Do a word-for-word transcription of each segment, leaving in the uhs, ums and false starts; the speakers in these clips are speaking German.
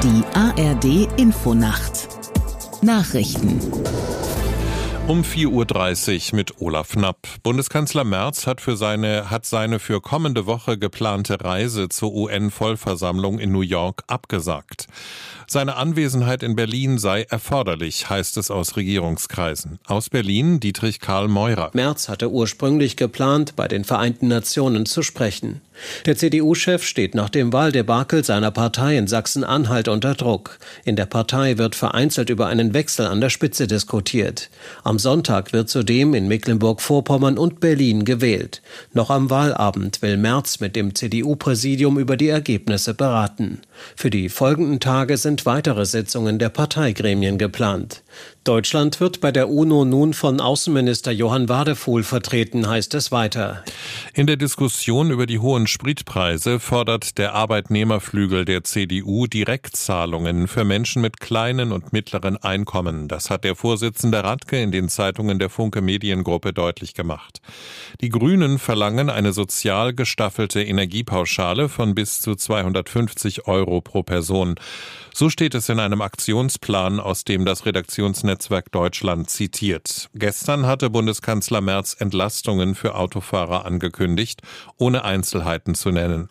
Die A R D-Infonacht. Nachrichten. Um vier Uhr dreißig mit Olaf Knapp. Bundeskanzler Merz hat, für seine, hat seine für kommende Woche geplante Reise zur U N-Vollversammlung in New York abgesagt. Seine Anwesenheit in Berlin sei erforderlich, heißt es aus Regierungskreisen. Aus Berlin Dietrich Karl Meurer. Merz hatte ursprünglich geplant, bei den Vereinten Nationen zu sprechen. Der C D U-Chef steht nach dem Wahldebakel seiner Partei in Sachsen-Anhalt unter Druck. In der Partei wird vereinzelt über einen Wechsel an der Spitze diskutiert. Am Sonntag wird zudem in Mecklenburg-Vorpommern und Berlin gewählt. Noch am Wahlabend will Merz mit dem C D U-Präsidium über die Ergebnisse beraten. Für die folgenden Tage sind weitere Sitzungen der Parteigremien geplant. Deutschland wird bei der UNO nun von Außenminister Johann Wadefuhl vertreten, heißt es weiter. In der Diskussion über die hohen Spritpreise fordert der Arbeitnehmerflügel der C D U Direktzahlungen für Menschen mit kleinen und mittleren Einkommen. Das hat der Vorsitzende Radke in den Zeitungen der Funke Mediengruppe deutlich gemacht. Die Grünen verlangen eine sozial gestaffelte Energiepauschale von bis zu zweihundertfünfzig Euro pro Person. So steht es in einem Aktionsplan, aus dem das Redaktionsnetzwerk Deutschland zitiert. Gestern hatte Bundeskanzler Merz Entlastungen für Autofahrer angekündigt, ohne Einzelheiten zu nennen.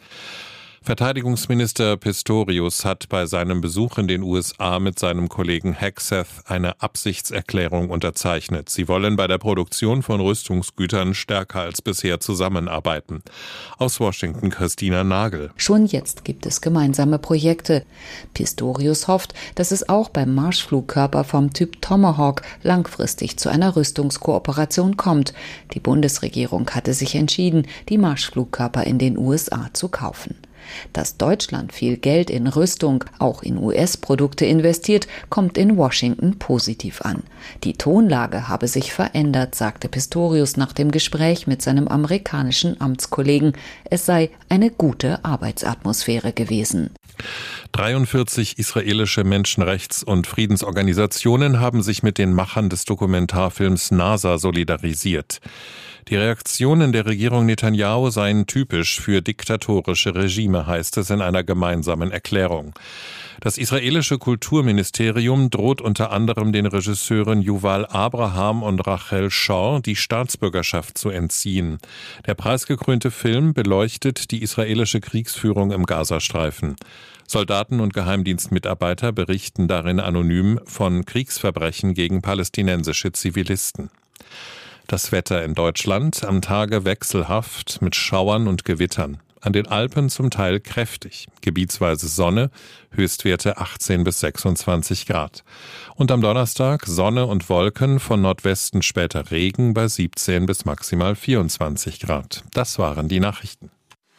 Verteidigungsminister Pistorius hat bei seinem Besuch in den U S A mit seinem Kollegen Hegseth eine Absichtserklärung unterzeichnet. Sie wollen bei der Produktion von Rüstungsgütern stärker als bisher zusammenarbeiten. Aus Washington Christina Nagel. Schon jetzt gibt es gemeinsame Projekte. Pistorius hofft, dass es auch beim Marschflugkörper vom Typ Tomahawk langfristig zu einer Rüstungskooperation kommt. Die Bundesregierung hatte sich entschieden, die Marschflugkörper in den U S A zu kaufen. Dass Deutschland viel Geld in Rüstung, auch in U S-Produkte investiert, kommt in Washington positiv an. Die Tonlage habe sich verändert, sagte Pistorius nach dem Gespräch mit seinem amerikanischen Amtskollegen. Es sei eine gute Arbeitsatmosphäre gewesen. dreiundvierzig israelische Menschenrechts- und Friedensorganisationen haben sich mit den Machern des Dokumentarfilms NASA solidarisiert. Die Reaktionen der Regierung Netanyahu seien typisch für diktatorische Regime, heißt es in einer gemeinsamen Erklärung. Das israelische Kulturministerium droht unter anderem den Regisseuren Yuval Abraham und Rachel Shaw die Staatsbürgerschaft zu entziehen. Der preisgekrönte Film beleuchtet die israelische Kriegsführung im Gazastreifen. Soldaten und Geheimdienstmitarbeiter berichten darin anonym von Kriegsverbrechen gegen palästinensische Zivilisten. Das Wetter in Deutschland am Tage wechselhaft mit Schauern und Gewittern. An den Alpen zum Teil kräftig. Gebietsweise Sonne, Höchstwerte achtzehn bis sechsundzwanzig Grad. Und am Donnerstag Sonne und Wolken, von Nordwesten später Regen bei siebzehn bis maximal vierundzwanzig Grad. Das waren die Nachrichten.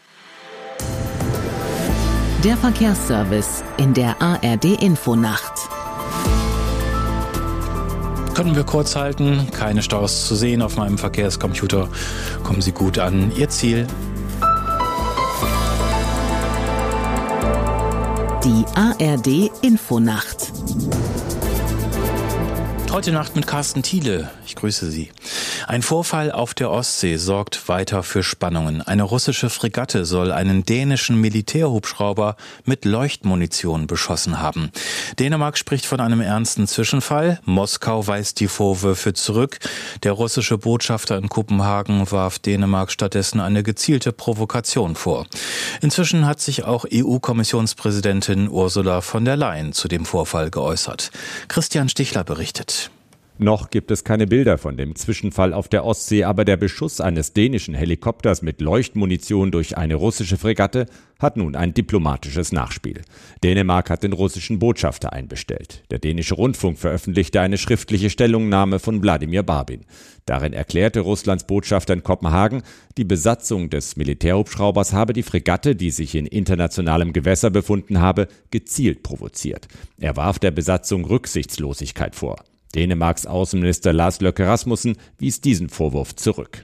Der Verkehrsservice in der A R D-Infonacht. Können wir kurz halten, keine Staus zu sehen auf meinem Verkehrscomputer. Kommen Sie gut an. Ihr Ziel? Die A R D-Infonacht. Heute Nacht mit Carsten Thiele. Ich grüße Sie. Ein Vorfall auf der Ostsee sorgt weiter für Spannungen. Eine russische Fregatte soll einen dänischen Militärhubschrauber mit Leuchtmunition beschossen haben. Dänemark spricht von einem ernsten Zwischenfall. Moskau weist die Vorwürfe zurück. Der russische Botschafter in Kopenhagen warf Dänemark stattdessen eine gezielte Provokation vor. Inzwischen hat sich auch E U-Kommissionspräsidentin Ursula von der Leyen zu dem Vorfall geäußert. Christian Stichler berichtet. Noch gibt es keine Bilder von dem Zwischenfall auf der Ostsee, aber der Beschuss eines dänischen Helikopters mit Leuchtmunition durch eine russische Fregatte hat nun ein diplomatisches Nachspiel. Dänemark hat den russischen Botschafter einbestellt. Der dänische Rundfunk veröffentlichte eine schriftliche Stellungnahme von Wladimir Barbin. Darin erklärte Russlands Botschafter in Kopenhagen, die Besatzung des Militärhubschraubers habe die Fregatte, die sich in internationalem Gewässer befunden habe, gezielt provoziert. Er warf der Besatzung Rücksichtslosigkeit vor. Dänemarks Außenminister Lars Løkke Rasmussen wies diesen Vorwurf zurück.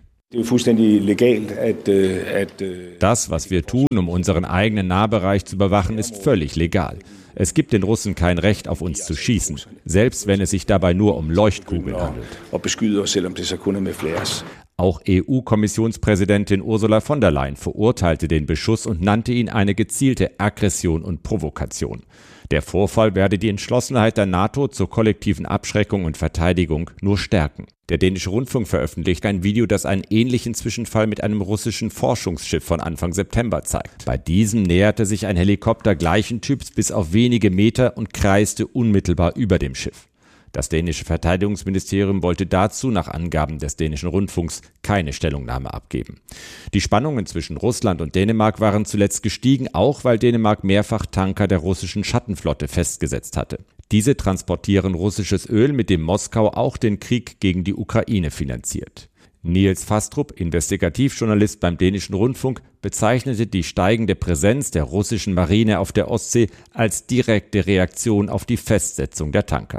Das, was wir tun, um unseren eigenen Nahbereich zu bewachen, ist völlig legal. Es gibt den Russen kein Recht, auf uns zu schießen, selbst wenn es sich dabei nur um Leuchtkugeln handelt. Auch E U-Kommissionspräsidentin Ursula von der Leyen verurteilte den Beschuss und nannte ihn eine gezielte Aggression und Provokation. Der Vorfall werde die Entschlossenheit der NATO zur kollektiven Abschreckung und Verteidigung nur stärken. Der dänische Rundfunk veröffentlicht ein Video, das einen ähnlichen Zwischenfall mit einem russischen Forschungsschiff von Anfang September zeigt. Bei diesem näherte sich ein Helikopter gleichen Typs bis auf wenige Meter und kreiste unmittelbar über dem Schiff. Das dänische Verteidigungsministerium wollte dazu nach Angaben des dänischen Rundfunks keine Stellungnahme abgeben. Die Spannungen zwischen Russland und Dänemark waren zuletzt gestiegen, auch weil Dänemark mehrfach Tanker der russischen Schattenflotte festgesetzt hatte. Diese transportieren russisches Öl, mit dem Moskau auch den Krieg gegen die Ukraine finanziert. Niels Fastrup, Investigativjournalist beim dänischen Rundfunk, bezeichnete die steigende Präsenz der russischen Marine auf der Ostsee als direkte Reaktion auf die Festsetzung der Tanker.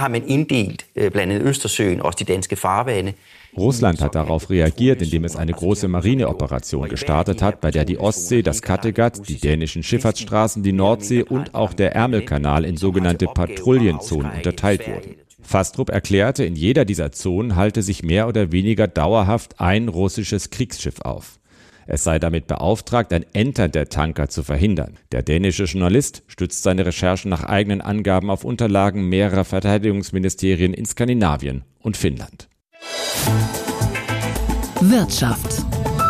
Russland hat darauf reagiert, indem es eine große Marineoperation gestartet hat, bei der die Ostsee, das Kattegat, die dänischen Schifffahrtsstraßen, die Nordsee und auch der Ärmelkanal in sogenannte Patrouillenzonen unterteilt wurden. Fastrup erklärte, in jeder dieser Zonen halte sich mehr oder weniger dauerhaft ein russisches Kriegsschiff auf. Es sei damit beauftragt, ein Entern der Tanker zu verhindern. Der dänische Journalist stützt seine Recherchen nach eigenen Angaben auf Unterlagen mehrerer Verteidigungsministerien in Skandinavien und Finnland. Wirtschaft.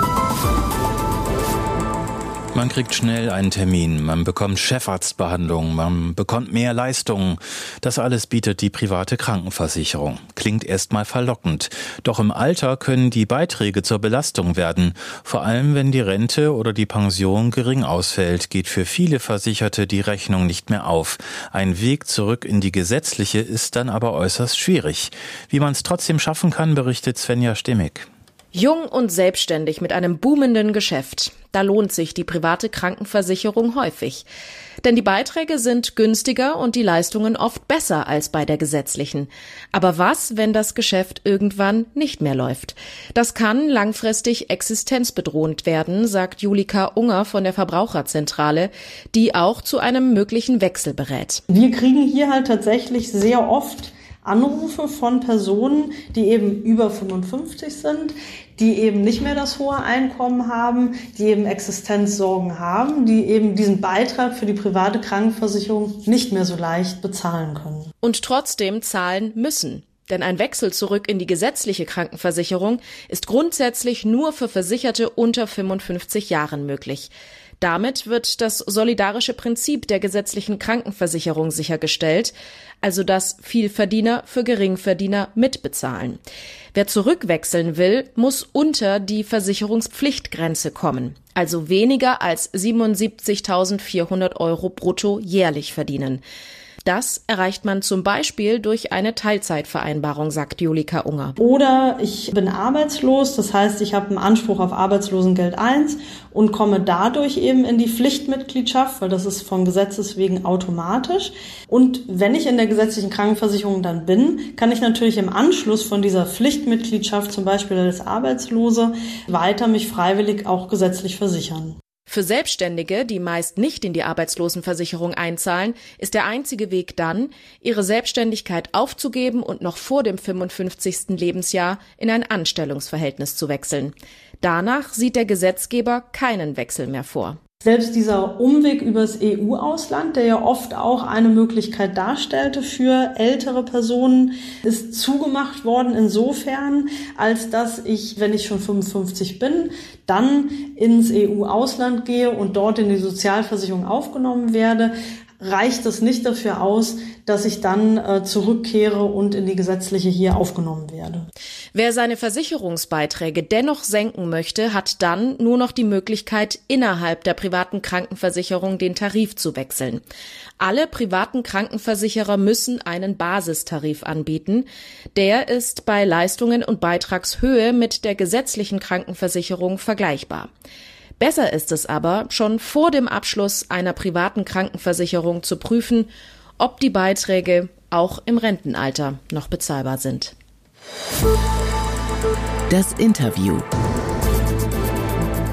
Man kriegt schnell einen Termin, man bekommt Chefarztbehandlung, man bekommt mehr Leistungen. Das alles bietet die private Krankenversicherung. Klingt erstmal verlockend. Doch im Alter können die Beiträge zur Belastung werden. Vor allem, wenn die Rente oder die Pension gering ausfällt, geht für viele Versicherte die Rechnung nicht mehr auf. Ein Weg zurück in die gesetzliche ist dann aber äußerst schwierig. Wie man es trotzdem schaffen kann, berichtet Svenja Stimmig. Jung und selbstständig mit einem boomenden Geschäft. Da lohnt sich die private Krankenversicherung häufig. Denn die Beiträge sind günstiger und die Leistungen oft besser als bei der gesetzlichen. Aber was, wenn das Geschäft irgendwann nicht mehr läuft? Das kann langfristig existenzbedrohend werden, sagt Julika Unger von der Verbraucherzentrale, die auch zu einem möglichen Wechsel berät. Wir kriegen hier halt tatsächlich sehr oft Anrufe von Personen, die eben über fünfundfünfzig sind, die eben nicht mehr das hohe Einkommen haben, die eben Existenzsorgen haben, die eben diesen Beitrag für die private Krankenversicherung nicht mehr so leicht bezahlen können. Und trotzdem zahlen müssen. Denn ein Wechsel zurück in die gesetzliche Krankenversicherung ist grundsätzlich nur für Versicherte unter fünfundfünfzig Jahren möglich. Damit wird das solidarische Prinzip der gesetzlichen Krankenversicherung sichergestellt, also dass Vielverdiener für Geringverdiener mitbezahlen. Wer zurückwechseln will, muss unter die Versicherungspflichtgrenze kommen, also weniger als siebenundsiebzigtausendvierhundert Euro brutto jährlich verdienen. Das erreicht man zum Beispiel durch eine Teilzeitvereinbarung, sagt Julika Unger. Oder ich bin arbeitslos, das heißt, ich habe einen Anspruch auf Arbeitslosengeld eins und komme dadurch eben in die Pflichtmitgliedschaft, weil das ist von Gesetzes wegen automatisch. Und wenn ich in der gesetzlichen Krankenversicherung dann bin, kann ich natürlich im Anschluss von dieser Pflichtmitgliedschaft, zum Beispiel als Arbeitslose, weiter mich freiwillig auch gesetzlich versichern. Für Selbstständige, die meist nicht in die Arbeitslosenversicherung einzahlen, ist der einzige Weg dann, ihre Selbstständigkeit aufzugeben und noch vor dem fünfundfünfzigsten Lebensjahr in ein Anstellungsverhältnis zu wechseln. Danach sieht der Gesetzgeber keinen Wechsel mehr vor. Selbst dieser Umweg übers E U-Ausland, der ja oft auch eine Möglichkeit darstellte für ältere Personen, ist zugemacht worden insofern, als dass ich, wenn ich schon fünfundfünfzig bin, dann ins E U-Ausland gehe und dort in die Sozialversicherung aufgenommen werde, reicht es nicht dafür aus, dass ich dann äh, zurückkehre und in die gesetzliche hier aufgenommen werde. Wer seine Versicherungsbeiträge dennoch senken möchte, hat dann nur noch die Möglichkeit, innerhalb der privaten Krankenversicherung den Tarif zu wechseln. Alle privaten Krankenversicherer müssen einen Basistarif anbieten. Der ist bei Leistungen und Beitragshöhe mit der gesetzlichen Krankenversicherung vergleichbar. Besser ist es aber, schon vor dem Abschluss einer privaten Krankenversicherung zu prüfen, ob die Beiträge auch im Rentenalter noch bezahlbar sind. Das Interview.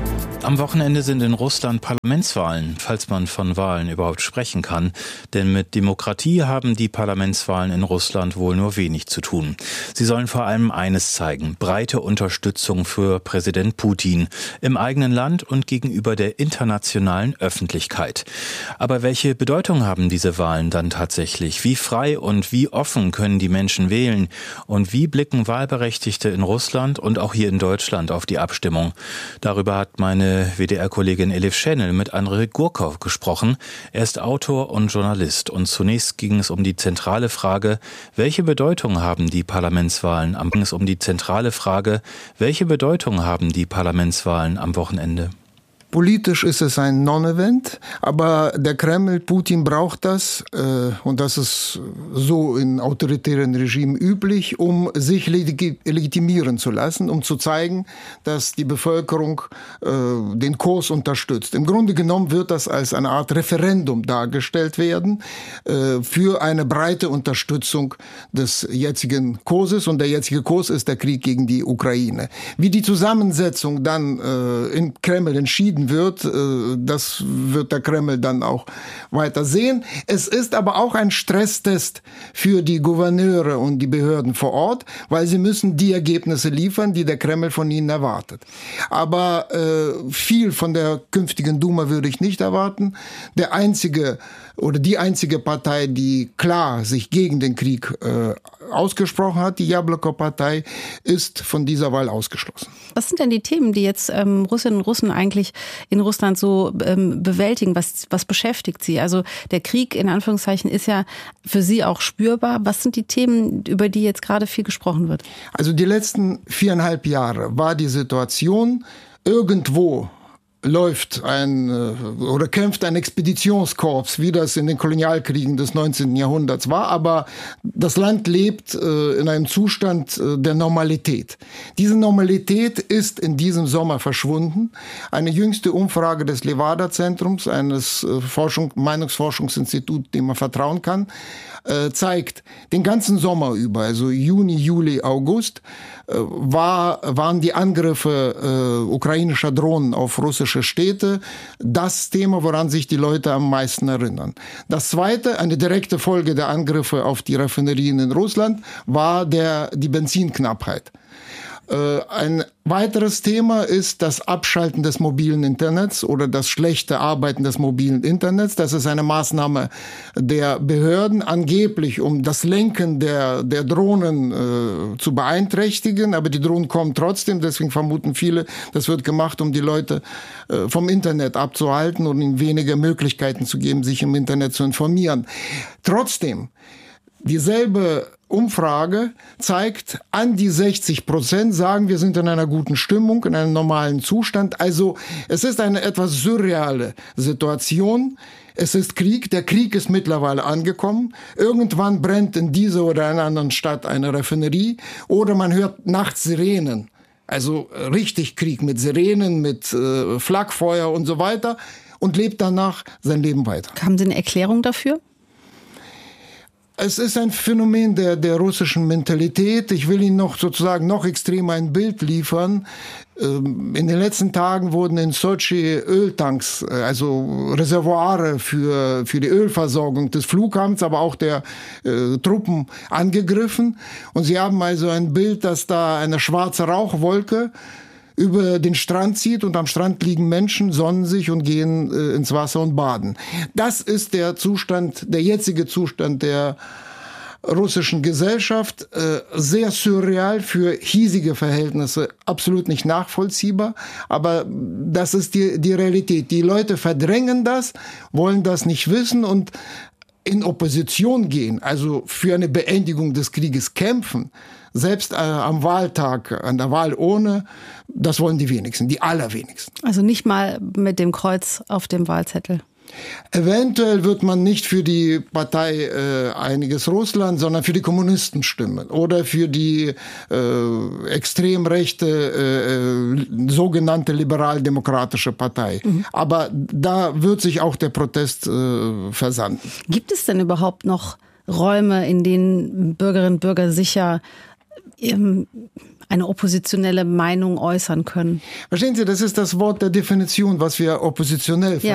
Am Wochenende sind in Russland Parlamentswahlen, falls man von Wahlen überhaupt sprechen kann. Denn mit Demokratie haben die Parlamentswahlen in Russland wohl nur wenig zu tun. Sie sollen vor allem eines zeigen: breite Unterstützung für Präsident Putin im eigenen Land und gegenüber der internationalen Öffentlichkeit. Aber welche Bedeutung haben diese Wahlen dann tatsächlich? Wie frei und wie offen können die Menschen wählen? Und wie blicken Wahlberechtigte in Russland und auch hier in Deutschland auf die Abstimmung? Darüber hat meine W D R-Kollegin Elif Schennel mit Andrei Gurkow gesprochen. Er ist Autor und Journalist. Und zunächst ging es um die zentrale Frage, welche Bedeutung haben die Parlamentswahlen am, ging es um die zentrale Frage, welche Bedeutung haben die Parlamentswahlen am Wochenende? Politisch ist es ein Non-Event, aber der Kreml, Putin braucht das, äh, und das ist so in autoritären Regimen üblich, um sich leg- legitimieren zu lassen, um zu zeigen, dass die Bevölkerung äh, den Kurs unterstützt. Im Grunde genommen wird das als eine Art Referendum dargestellt werden äh, für eine breite Unterstützung des jetzigen Kurses, und der jetzige Kurs ist der Krieg gegen die Ukraine. Wie die Zusammensetzung dann äh, in Kreml entschieden wird, das wird der Kreml dann auch weiter sehen. Es ist aber auch ein Stresstest für die Gouverneure und die Behörden vor Ort, weil sie müssen die Ergebnisse liefern, die der Kreml von ihnen erwartet. Aber äh, viel von der künftigen Duma würde ich nicht erwarten. Der einzige oder die einzige Partei, die klar sich gegen den Krieg äh, ausgesprochen hat, die Jabloko-Partei, ist von dieser Wahl ausgeschlossen. Was sind denn die Themen, die jetzt ähm, Russinnen und Russen eigentlich in Russland so ähm, bewältigen? Was, was beschäftigt sie? Also der Krieg in Anführungszeichen ist ja für sie auch spürbar. Was sind die Themen, über die jetzt gerade viel gesprochen wird? Also die letzten viereinhalb Jahre war die Situation irgendwo läuft ein oder kämpft ein Expeditionskorps, wie das in den Kolonialkriegen des neunzehnten Jahrhunderts war, aber das Land lebt in einem Zustand der Normalität. Diese Normalität ist in diesem Sommer verschwunden. Eine jüngste Umfrage des Levada-Zentrums, eines Forschung, Meinungsforschungsinstituts, dem man vertrauen kann, zeigt, den ganzen Sommer über, also Juni, Juli, August, war, waren die Angriffe äh, ukrainischer Drohnen auf russische Städte das Thema, woran sich die Leute am meisten erinnern. Das zweite, eine direkte Folge der Angriffe auf die Raffinerien in Russland, war der, die Benzinknappheit. Ein weiteres Thema ist das Abschalten des mobilen Internets oder das schlechte Arbeiten des mobilen Internets. Das ist eine Maßnahme der Behörden, angeblich um das Lenken der, der Drohnen äh, zu beeinträchtigen. Aber die Drohnen kommen trotzdem, deswegen vermuten viele, das wird gemacht, um die Leute äh, vom Internet abzuhalten und ihnen weniger Möglichkeiten zu geben, sich im Internet zu informieren. Trotzdem, dieselbe Umfrage zeigt, an die sechzig Prozent sagen, wir sind in einer guten Stimmung, in einem normalen Zustand. Also es ist eine etwas surreale Situation. Es ist Krieg. Der Krieg ist mittlerweile angekommen. Irgendwann brennt in dieser oder einer anderen Stadt eine Raffinerie oder man hört nachts Sirenen. Also richtig Krieg mit Sirenen, mit äh, Flakfeuer und so weiter und lebt danach sein Leben weiter. Haben Sie eine Erklärung dafür? Es ist ein Phänomen der, der russischen Mentalität. Ich will Ihnen noch sozusagen noch extremer ein Bild liefern. In den letzten Tagen wurden in Sochi Öltanks, also Reservoire für, für die Ölversorgung des Flughafens, aber auch der äh, Truppen angegriffen. Und Sie haben also ein Bild, dass da eine schwarze Rauchwolke über den Strand zieht und am Strand liegen Menschen, sonnen sich und gehen äh, ins Wasser und baden. Das ist der Zustand, der jetzige Zustand der russischen Gesellschaft, äh, sehr surreal für hiesige Verhältnisse, absolut nicht nachvollziehbar, aber das ist die, die Realität. Die Leute verdrängen das, wollen das nicht wissen und in Opposition gehen, also für eine Beendigung des Krieges kämpfen, selbst äh, am Wahltag, an der Wahlurne, das wollen die wenigsten, die allerwenigsten. Also nicht mal mit dem Kreuz auf dem Wahlzettel? Eventuell wird man nicht für die Partei äh, Einiges Russland, sondern für die Kommunisten stimmen oder für die äh, extrem rechte äh, sogenannte liberal-demokratische Partei. Mhm. Aber da wird sich auch der Protest äh, versanden. Gibt es denn überhaupt noch Räume, in denen Bürgerinnen und Bürger sicher ähm, eine oppositionelle Meinung äußern können. Verstehen Sie, das ist das Wort der Definition, was wir oppositionell ja.